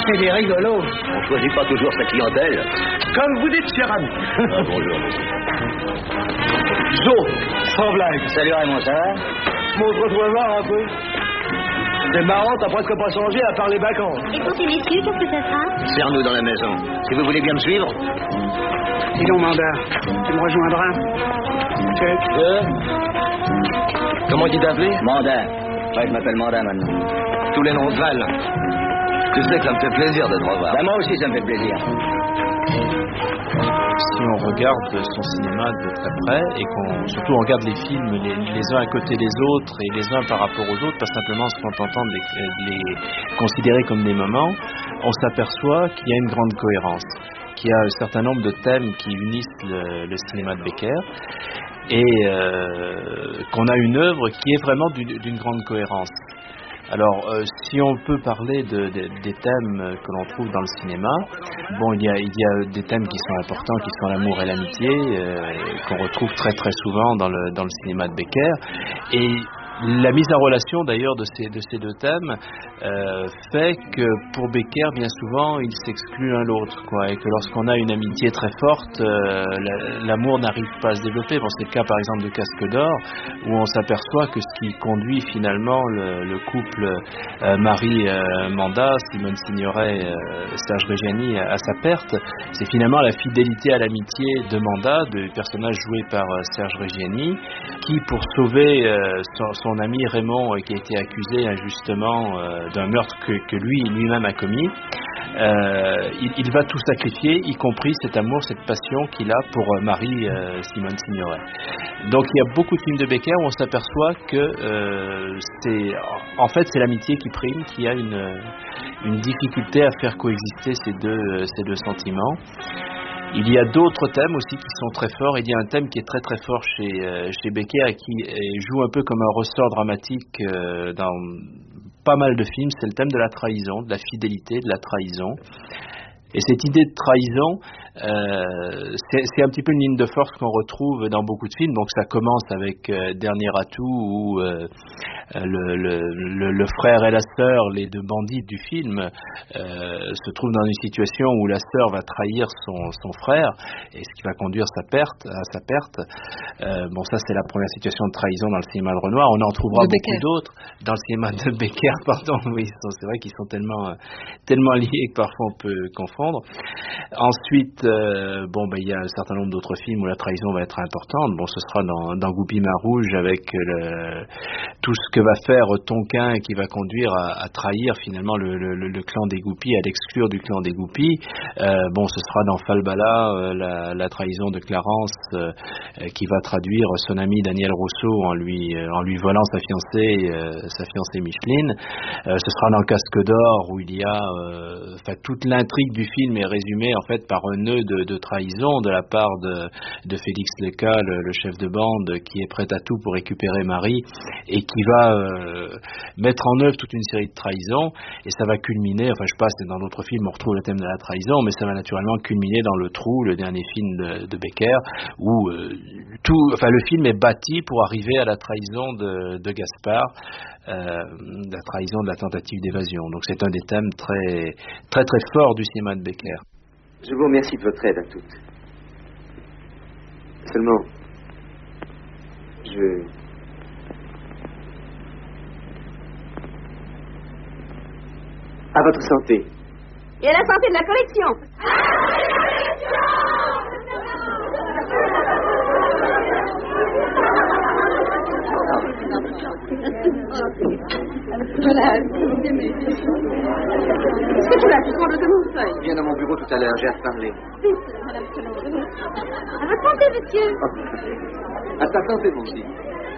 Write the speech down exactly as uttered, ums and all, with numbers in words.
Il est rigolo. On choisit pas toujours sa clientèle. Comme vous dites, cher ami. Ah, bonjour. Jo, sans blague. Salut Raymond, ça va? Montre-toi voir un peu. C'est marrant, t'as presque pas changé à part les vacances. Et pour ces messieurs, qu'est-ce que ça sera? Serre-nous dans la maison. Si vous voulez bien me suivre. Dis donc, Manda, tu me rejoindras. Check. Euh... Comment il t'appeler? Mandat. Ouais, je m'appelle Mandat maintenant. Tous les noms se valent. Tu sais que ça me fait plaisir de te revoir. Ben, moi aussi, ça me fait plaisir. Si on regarde son cinéma de très près et qu'on surtout on regarde les films les, les uns à côté des autres et les uns par rapport aux autres, pas simplement en se contentant de les, de les considérer comme des moments, on s'aperçoit qu'il y a une grande cohérence, qu'il y a un certain nombre de thèmes qui unissent le, le cinéma de Becker et euh, qu'on a une œuvre qui est vraiment d'une, d'une grande cohérence. Alors, euh, si on peut parler de, de, des thèmes que l'on trouve dans le cinéma, bon, il y a, il y a des thèmes qui sont importants, qui sont l'amour et l'amitié, euh, qu'on retrouve très très souvent dans le, dans le cinéma de Becker. Et la mise en relation d'ailleurs de ces, de ces deux thèmes euh, fait que pour Becker, bien souvent, ils s'excluent l'un l'autre, quoi, et que lorsqu'on a une amitié très forte, euh, l'amour n'arrive pas à se développer. Bon, c'est le cas par exemple de Casque d'Or, où on s'aperçoit que ce qui conduit finalement le, le couple euh, Marie-Manda, euh, Simone Signoret, euh, Serge Reggiani à, à sa perte, c'est finalement la fidélité à l'amitié de Manda, du personnage joué par euh, Serge Reggiani, qui pour sauver euh, son, son ami Raymond, euh, qui a été accusé injustement euh, d'un meurtre que, que lui lui-même a commis, euh, il, il va tout sacrifier, y compris cet amour, cette passion qu'il a pour euh, Marie euh, Simone Signoret. Donc il y a beaucoup de films de Becker où on s'aperçoit que euh, c'est en fait c'est l'amitié qui prime, qui a une, une difficulté à faire coexister ces deux, ces deux sentiments. Il y a d'autres thèmes aussi qui sont très forts. Il y a un thème qui est très très fort chez, euh, chez Becker et qui euh, joue un peu comme un ressort dramatique euh, dans pas mal de films. C'est le thème de la trahison, de la fidélité, de la trahison. Et cette idée de trahison, euh, c'est, c'est un petit peu une ligne de force qu'on retrouve dans beaucoup de films. Donc ça commence avec euh, Dernier Atout où euh, le, le, le, le frère et la sœur, les deux bandits du film, euh, se trouvent dans une situation où la sœur va trahir son, son frère, et ce qui va conduire sa perte, à sa perte. Euh, bon, ça c'est la première situation de trahison dans le cinéma de Renoir. On en trouvera de beaucoup Becker. d'autres dans le cinéma de Becker. Pardon, oui, c'est vrai qu'ils sont tellement, tellement liés que parfois on peut confondre. Ensuite, euh, bon, ben il y a un certain nombre d'autres films où la trahison va être importante. Bon, ce sera dans, dans Goupil-Main Rouge avec le, tout ce que va faire Tonquin qui va conduire à, à trahir finalement le, le, le clan des Goupils, à l'exclure du clan des Goupils. Euh, bon, ce sera dans Falbala euh, la, la trahison de Clarence euh, qui va traduire son ami Daniel Rousseau en lui euh, en lui volant sa fiancée, euh, sa fiancée Micheline. Euh, ce sera dans Casque d'Or où il y a, euh, enfin toute l'intrigue du film est résumée en fait par un nœud de, de trahison de la part de, de Félix Leca, le, le chef de bande, qui est prêt à tout pour récupérer Marie et qui va euh, mettre en œuvre toute une série de trahisons, et ça va culminer, enfin je passe dans d'autres films on retrouve le thème de la trahison, mais ça va naturellement culminer dans Le Trou, le dernier film de, de Becker, où euh, tout, enfin le film est bâti pour arriver à la trahison de, de Gaspard, euh, la trahison de la tentative d'évasion. Donc c'est un des thèmes très très très forts du cinéma de Becker. Je vous remercie de votre aide à toutes. Seulement, je... À votre santé. Et à la santé de la collection. Voilà. Est-ce que tu l'as pu prendre de mon feuille? Je viens dans mon bureau tout à l'heure, j'ai à te parler. À votre santé, monsieur. À ta santé, mon petit.